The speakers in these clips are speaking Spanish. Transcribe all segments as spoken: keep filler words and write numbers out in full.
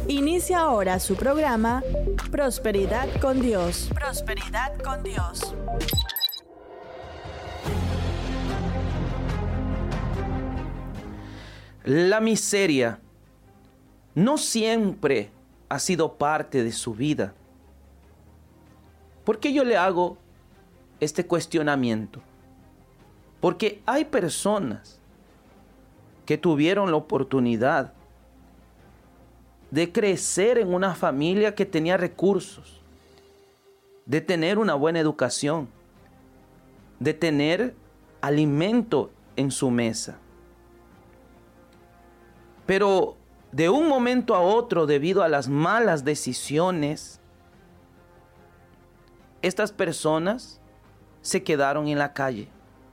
Inicia ahora su programa Prosperidad con Dios. Prosperidad con Dios. La miseria no siempre ha sido parte de su vida. ¿Por qué yo le hago este cuestionamiento? Porque hay personas que tuvieron la oportunidad de crecer en una familia que tenía recursos, de tener una buena educación, de tener alimento en su mesa. Pero de un momento a otro, debido a las malas decisiones, estas personas se quedaron en la calle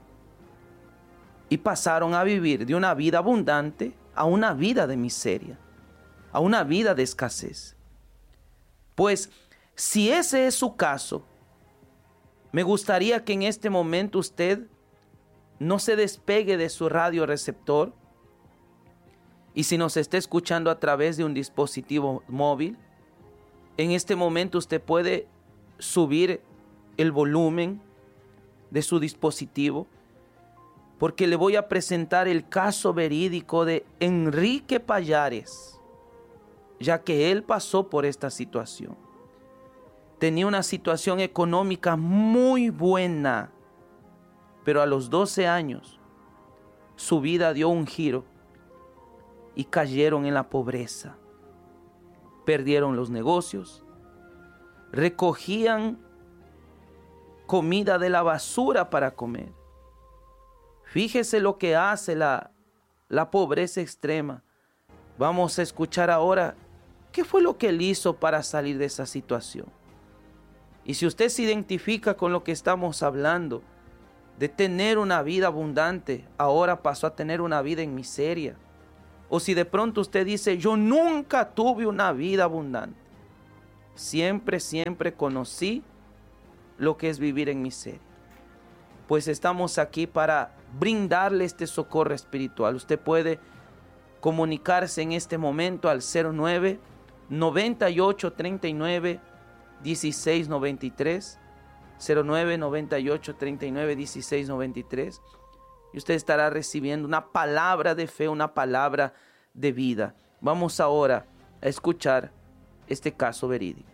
y pasaron a vivir de una vida abundante a una vida de miseria, a una vida de escasez. Pues, si ese es su caso, me gustaría que en este momento usted no se despegue de su radioreceptor. Y si nos está escuchando a través de un dispositivo móvil, en este momento usted puede subir el volumen de su dispositivo, porque le voy a presentar el caso verídico de Enrique Pallares, ya que él pasó por esta situación. Tenía una situación económica muy buena, pero a los doce años su vida dio un giro y cayeron en la pobreza. Perdieron los negocios, recogían comida de la basura para comer. Fíjese lo que hace la, la pobreza extrema. Vamos a escuchar ahora qué fue lo que él hizo para salir de esa situación. Y si usted se identifica con lo que estamos hablando, de tener una vida abundante, ahora pasó a tener una vida en miseria. O si de pronto usted dice, yo nunca tuve una vida abundante. Siempre, siempre conocí lo que es vivir en miseria. Pues estamos aquí para brindarle este socorro espiritual. Usted puede comunicarse en este momento al cero nueve, noventa y ocho, treinta y nueve, dieciséis noventa y tres, cero nueve, noventa y ocho, treinta y nueve, dieciséis noventa y tres. Y usted estará recibiendo una palabra de fe, una palabra de vida. Vamos ahora a escuchar este caso verídico.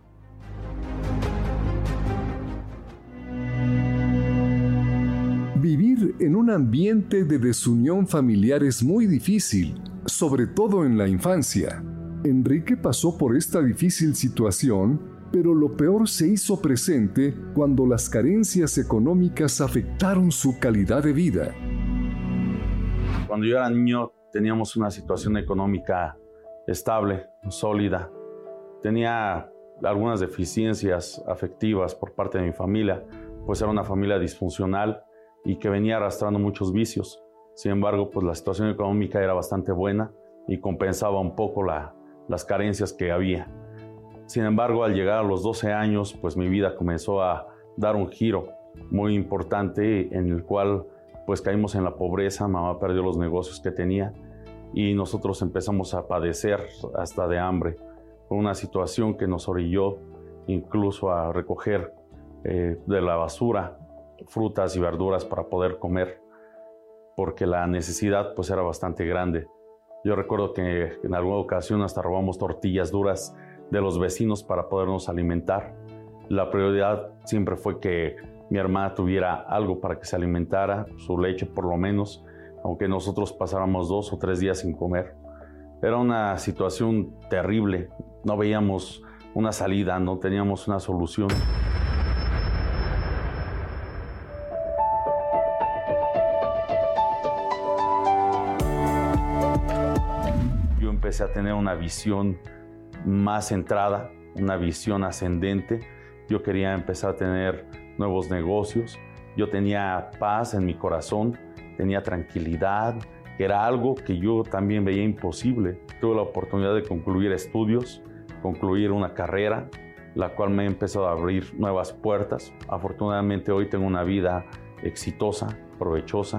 Vivir en un ambiente de desunión familiar es muy difícil, sobre todo en la infancia. Enrique pasó por esta difícil situación, pero lo peor se hizo presente cuando las carencias económicas afectaron su calidad de vida. Cuando yo era niño teníamos una situación económica estable, sólida. Tenía algunas deficiencias afectivas por parte de mi familia, pues era una familia disfuncional y que venía arrastrando muchos vicios. Sin embargo, pues la situación económica era bastante buena y compensaba un poco la, las carencias que había. Sin embargo, al llegar a los doce años, pues mi vida comenzó a dar un giro muy importante en el cual pues caímos en la pobreza. Mamá perdió los negocios que tenía y nosotros empezamos a padecer hasta de hambre. Fue una situación que nos orilló incluso a recoger eh, de la basura frutas y verduras para poder comer, porque la necesidad pues era bastante grande. Yo recuerdo que en alguna ocasión hasta robamos tortillas duras de los vecinos para podernos alimentar. La prioridad siempre fue que mi hermana tuviera algo para que se alimentara, su leche por lo menos, aunque nosotros pasáramos dos o tres días sin comer. Era una situación terrible, no veíamos una salida, no teníamos una solución. Yo empecé a tener una visión más centrada, una visión ascendente. Yo quería empezar a tener nuevos negocios. Yo tenía paz en mi corazón, tenía tranquilidad, que era algo que yo también veía imposible. Tuve la oportunidad de concluir estudios, concluir una carrera, la cual me ha empezado a abrir nuevas puertas. Afortunadamente hoy tengo una vida exitosa, provechosa.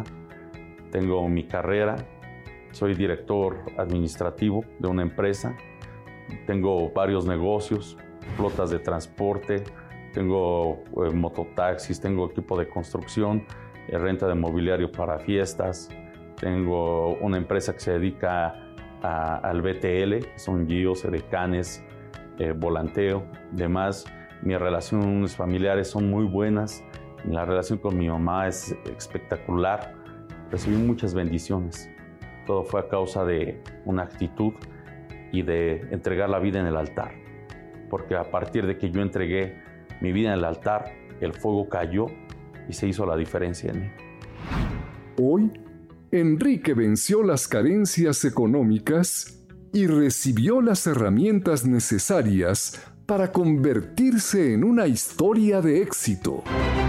Tengo mi carrera, soy director administrativo de una empresa. Tengo varios negocios, flotas de transporte, tengo eh, mototaxis, tengo equipo de construcción, eh, renta de mobiliario para fiestas, tengo una empresa que se dedica a, al B T L, que son guíos, edecanes, eh, volanteo, demás. Mis relaciones familiares son muy buenas, la relación con mi mamá es espectacular, recibí muchas bendiciones. Todo fue a causa de una actitud y de entregar la vida en el altar, porque a partir de que yo entregué mi vida en el altar, el fuego cayó y se hizo la diferencia en mí. Hoy, Enrique venció las carencias económicas y recibió las herramientas necesarias para convertirse en una historia de éxito.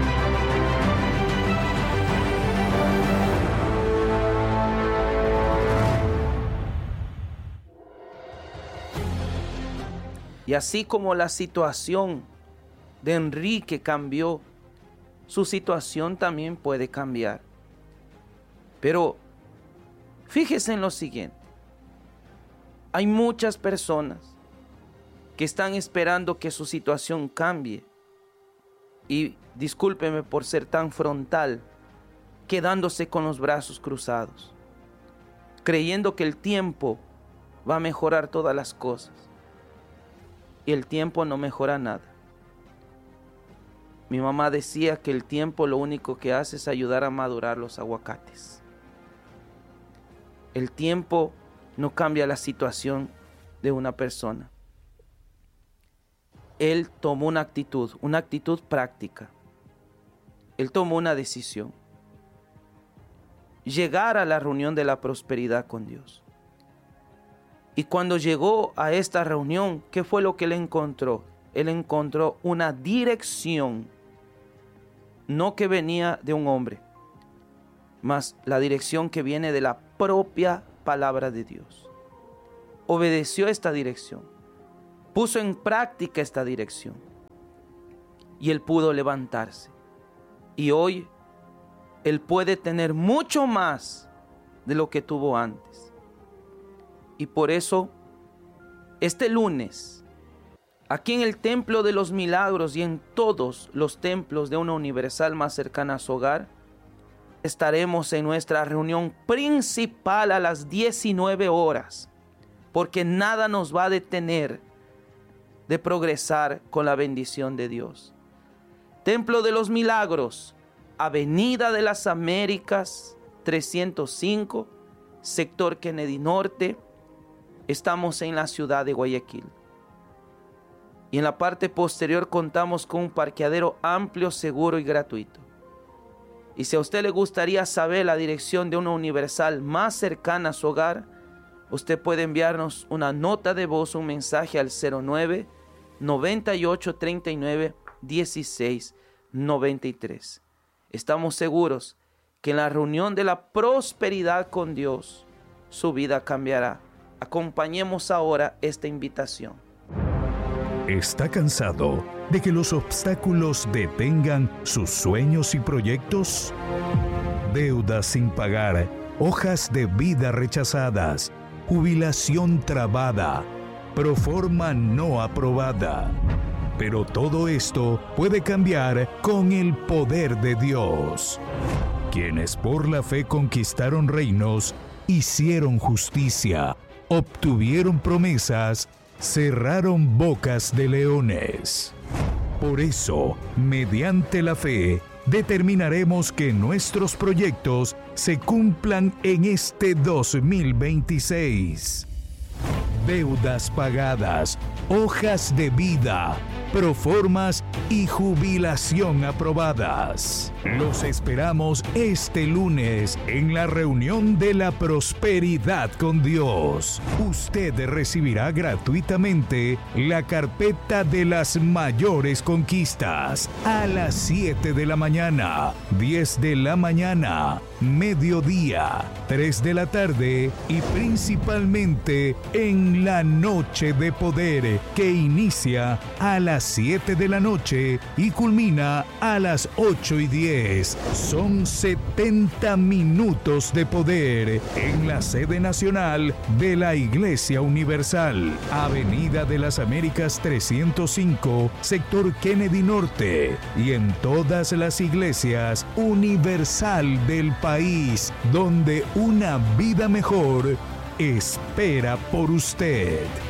Y así como la situación de Enrique cambió, su situación también puede cambiar. Pero fíjese en lo siguiente. Hay muchas personas que están esperando que su situación cambie. Y discúlpeme por ser tan frontal, quedándose con los brazos cruzados, creyendo que el tiempo va a mejorar todas las cosas. Y el tiempo no mejora nada. Mi mamá decía que el tiempo lo único que hace es ayudar a madurar los aguacates. El tiempo no cambia la situación de una persona. Él tomó una actitud, una actitud práctica. Él tomó una decisión. Llegar a la reunión de la prosperidad con Dios. Y cuando llegó a esta reunión, ¿qué fue lo que él encontró? Él encontró una dirección, no que venía de un hombre, mas la dirección que viene de la propia palabra de Dios. Obedeció esta dirección, puso en práctica esta dirección, y él pudo levantarse. Y hoy, él puede tener mucho más de lo que tuvo antes. Y por eso, este lunes, aquí en el Templo de los Milagros y en todos los templos de una universal más cercana a su hogar, estaremos en nuestra reunión principal a las diecinueve horas, porque nada nos va a detener de progresar con la bendición de Dios. Templo de los Milagros, Avenida de las Américas, trescientos cinco, sector Kennedy Norte. Estamos en la ciudad de Guayaquil. Y en la parte posterior contamos con un parqueadero amplio, seguro y gratuito. Y si a usted le gustaría saber la dirección de una universal más cercana a su hogar, usted puede enviarnos una nota de voz, un mensaje al cero nueve, noventa y ocho, treinta y nueve, dieciséis, noventa y tres. Estamos seguros que en la reunión de la prosperidad con Dios, su vida cambiará. Acompañemos ahora esta invitación. ¿Está cansado de que los obstáculos detengan sus sueños y proyectos? Deudas sin pagar, hojas de vida rechazadas, jubilación trabada, proforma no aprobada. Pero todo esto puede cambiar con el poder de Dios. Quienes por la fe conquistaron reinos, hicieron justicia, obtuvieron promesas, cerraron bocas de leones. Por eso, mediante la fe, determinaremos que nuestros proyectos se cumplan en este dos mil veintiséis. Deudas pagadas, hojas de vida, proformas y jubilación aprobadas. Los esperamos este lunes en la reunión de la prosperidad con Dios. Usted recibirá gratuitamente la carpeta de las mayores conquistas a las siete de la mañana, diez de la mañana, mediodía, tres de la tarde y principalmente en la Noche de Poder, que inicia a las siete de la noche y culmina a las ocho y diez. Son setenta minutos de poder en la sede nacional de la Iglesia Universal, Avenida de las Américas trescientos cinco, sector Kennedy Norte, y en todas las iglesias universal del país, donde una vida mejor espera por usted.